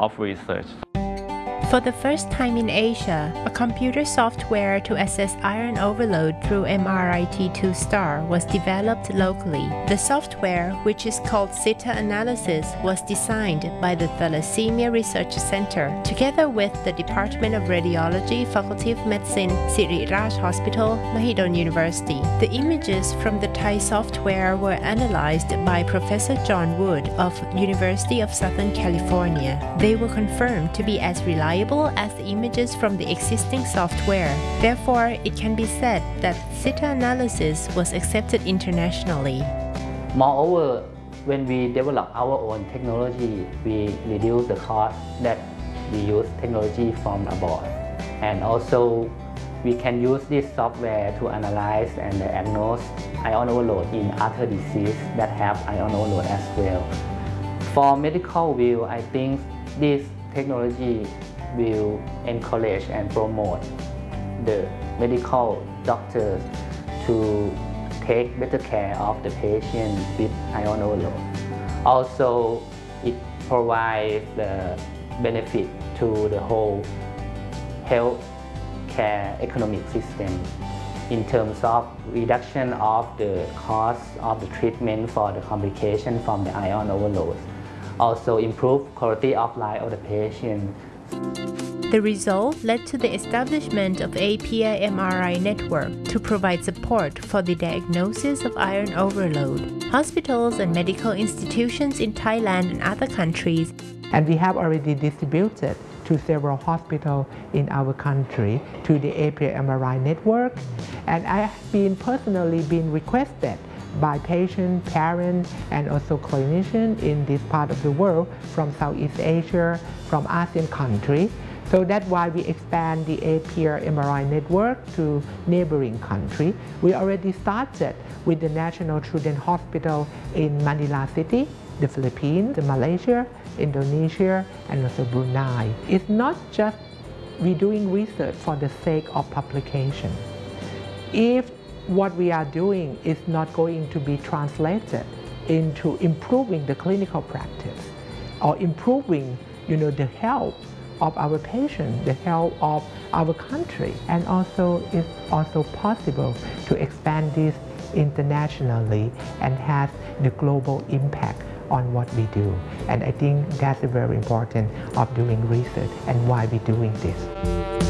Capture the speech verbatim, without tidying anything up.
of research. For the first time in Asia, a computer software to assess iron overload through M R I T two star was developed locally. The software, which is called SITA Analysis, was designed by the Thalassemia Research Center together with the Department of Radiology, Faculty of Medicine, Siri Raj Hospital, Mahidol University. The images from the Thai software were analyzed by Professor John Wood of University of Southern California. They were confirmed to be as reliable as the images from the existing software. Therefore, it can be said that SITA Analysis was accepted internationally. Moreover, when we develop our own technology, we reduce the cost that we use technology from abroad. And also, we can use this software to analyze and diagnose iron overload in other diseases that have iron overload as well. For medical view, I think this technology will encourage and promote the medical doctors to take better care of the patient with iron overload. Also, it provides the benefit to the whole health care economic system in terms of reduction of the cost of the treatment for the complication from the iron overload. Also improve quality of life of the patient. The result led to the establishment of A P I M R I network to provide support for the diagnosis of iron overload. Hospitals and medical institutions in Thailand and other countries. And we have already distributed to several hospitals in our country to the A P I M R I network. And I have been personally been requested by patients, parents, and also clinicians in this part of the world from Southeast Asia, from ASEAN countries. So that's why we expand the A P I M R I network to neighboring countries. We already started with the National Children's Hospital in Manila City, the Philippines, Malaysia, Indonesia, and also Brunei. It's not just we doing research for the sake of publication. If what we are doing is not going to be translated into improving the clinical practice or improving, you know, the health of our patients, the health of our country, and also it's also possible to expand this internationally and have the global impact on what we do. And I think that's very important of doing research and why we're doing this.